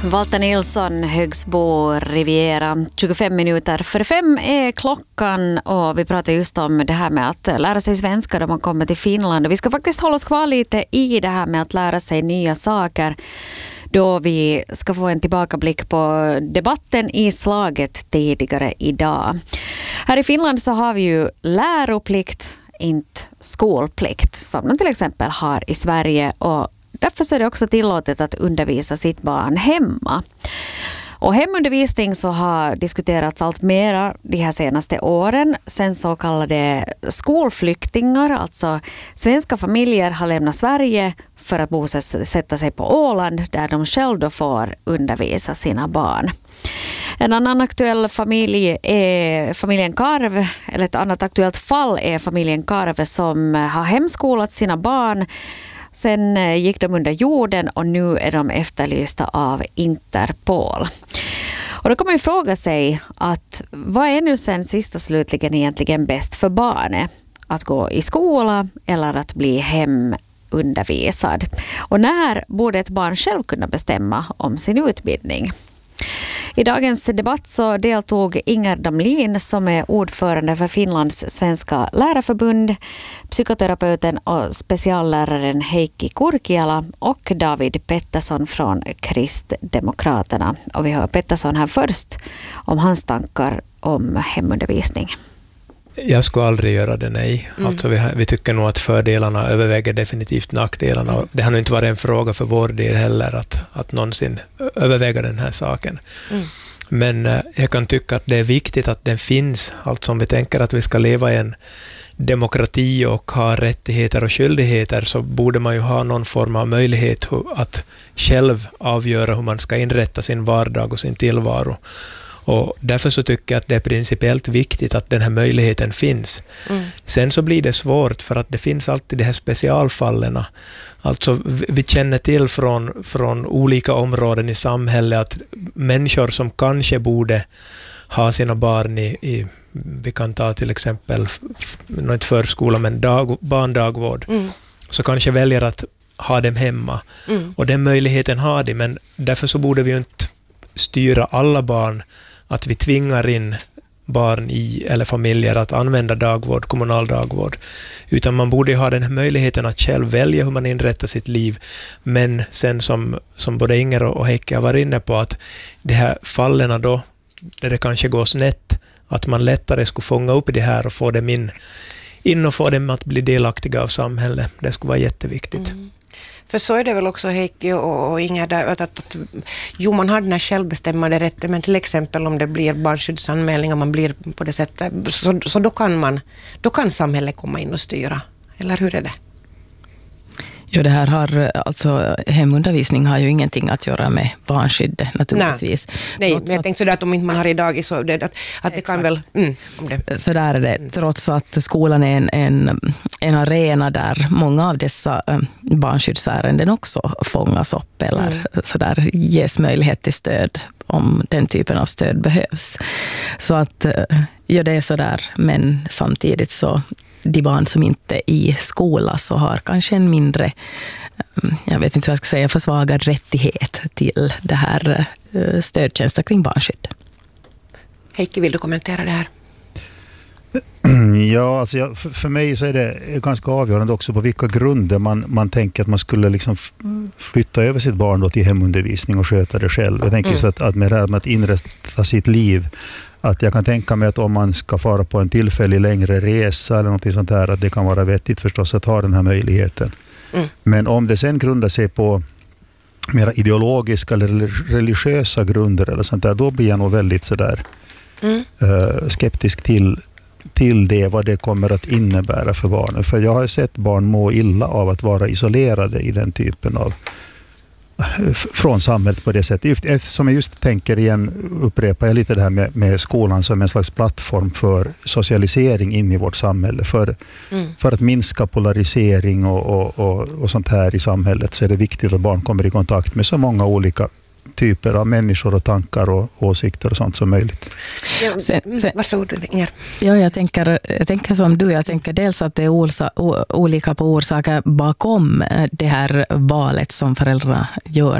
Walter Nilsson, Högsbo, Riviera. 25 minuter för 5 är klockan och vi pratar just om det här med att lära sig svenska när man kommer till Finland. Och vi ska faktiskt hålla oss kvar lite i det här med att lära sig nya saker då vi ska få en tillbakablick på debatten i slaget tidigare idag. Här i Finland så har vi ju läroplikt, inte skolplikt, som de till exempel har i Sverige, och därför så är det också tillåtet att undervisa sitt barn hemma. Och hemundervisning så har diskuterats allt mera de här senaste åren. Sen så kallade skolflyktingar, alltså svenska familjer, har lämnat Sverige för att bosätta sig på Åland där de själv då får undervisa sina barn. En annan aktuell familj är familjen Karv, eller ett annat aktuellt fall är familjen Karv som har hemskolat sina barn. Sen gick de under jorden och nu är de efterlysta av Interpol. Och då kan man ju fråga sig att vad är nu sen sista slutligen egentligen bäst för barnet? Att gå i skola eller att bli hemundervisad? Och när borde ett barn själv kunna bestämma om sin utbildning? I dagens debatt så deltog Inger Damlin som är ordförande för Finlands svenska lärarförbund, psykoterapeuten och specialläraren Heikki Kurkiala och David Pettersson från Kristdemokraterna. Och vi hör Pettersson här först om hans tankar om hemundervisning. Jag skulle aldrig göra det, nej. Alltså vi tycker nog att fördelarna överväger definitivt nackdelarna. Det har nog inte varit en fråga för vår del heller att någonsin överväga den här saken. Men jag kan tycka att det är viktigt att den finns. Alltså om vi tänker att vi ska leva i en demokrati och ha rättigheter och skyldigheter, så borde man ju ha någon form av möjlighet att själv avgöra hur man ska inrätta sin vardag och sin tillvaro. Och därför så tycker jag att det är principiellt viktigt att den här möjligheten finns. Sen så blir det svårt för att det finns alltid de här specialfallen. Alltså vi känner till från olika områden i samhället att människor som kanske borde ha sina barn i vi kan ta till exempel inte förskola men barndagvård, så kanske väljer att ha dem hemma. Och den möjligheten har de, men därför så borde vi ju inte styra alla barn att vi tvingar in barn eller familjer att använda dagvård, kommunal dagvård. Utan man borde ha den här möjligheten att själv välja hur man inrättar sitt liv. Men sen som både Inger och Heikki har varit inne på, att de här fallen då, där det kanske går snett, att man lättare skulle fånga upp det här och få dem in och få dem att bli delaktiga av samhället. Det skulle vara jätteviktigt. För så är det väl också, Heikki och Inger, där, att man har den här självbestämmande rätten, men till exempel om det blir barnskyddsanmälningar, man blir på det sättet, så då kan samhället komma in och styra. Eller hur är det? Ja, det här har, alltså hemundervisning har ju ingenting att göra med barnskydd naturligtvis. Nej, men jag tänkte sådär att om inte man har idag så att det kan väl... Så där är det, trots att skolan är en arena där många av dessa barnskyddsärenden också fångas upp eller så där ges möjlighet till stöd om den typen av stöd behövs. Så att ja, det är så där, men samtidigt så de barn som inte är i skola så har kanske en mindre, jag vet inte hur jag ska säga, försvagad rättighet till det här stödtjänster kring barnskydd. Heikki, vill du kommentera det här? Ja, alltså för mig så är det ganska avgörande också på vilka grunder man tänker att man skulle liksom flytta över sitt barn då till hemundervisning och sköta det själv. Jag tänker så att med det här med att inrätta sitt liv, att jag kan tänka mig att om man ska fara på en tillfällig längre resa eller något sånt här, att det kan vara vettigt förstås att ha den här möjligheten. Men om det sen grundar sig på mera ideologiska eller religiösa grunder eller sånt där, då blir jag nog väldigt sådär skeptisk till det, vad det kommer att innebära för barnen. För jag har sett barn må illa av att vara isolerade i den typen av från samhället på det sättet. Eftersom jag just tänker igen, upprepar jag lite det här med skolan som en slags plattform för socialisering in i vårt samhälle. För att minska polarisering och sånt här i samhället, så är det viktigt att barn kommer i kontakt med så många olika typer av människor och tankar och åsikter och sånt som möjligt. Varsågod, Inger. Ja, jag tänker som du. Jag tänker dels att det är olika på orsaker bakom det här valet som föräldrarna gör